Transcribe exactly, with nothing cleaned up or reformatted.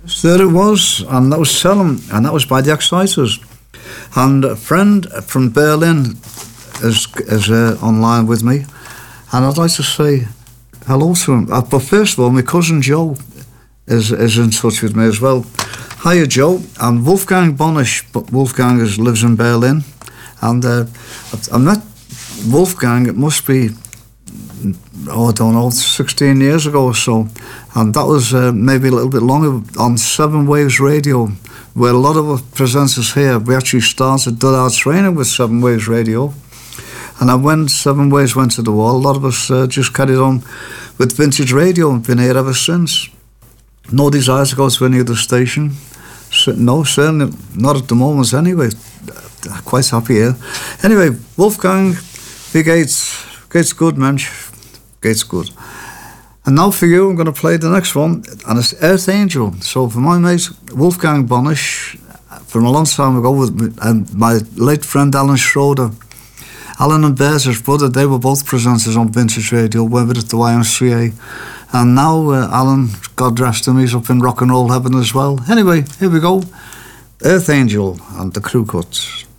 There it was, and that was Salem, and that was by the Exciters. And a friend from Berlin is is uh, online with me, and I'd like to say hello to him. Uh, but first of all, my cousin Joe is is in touch with me as well. Hiya, Joe. I'm Wolfgang Bonisch, but Wolfgang is, lives in Berlin, and uh, I met Wolfgang. It must be, oh, I don't know, sixteen years ago or so, and that was uh, maybe a little bit longer on Seven Waves Radio, where a lot of us presenters here, we actually started, did our training with Seven Waves Radio. And when Seven Waves went to the wall, a lot of us uh, just carried on with Vintage Radio and been here ever since. No desire to go to any other station. So, no, certainly not at the moment anyway. Quite happy here. Anyway, Wolfgang, big Gates, Gates good, Mensch. Gates good. And now for you, I'm going to play the next one, and it's Earth Angel. So for my mate, Wolfgang Bonisch, from a long time ago, with me, and my late friend Alan Schroeder. Alan and Bears, his brother, they were both presenters on Vintage Radio, went with it to Y M C A. And now uh, Alan, God rest him, he's up in rock and roll heaven as well. Anyway, here we go. Earth Angel and the Crew Cuts.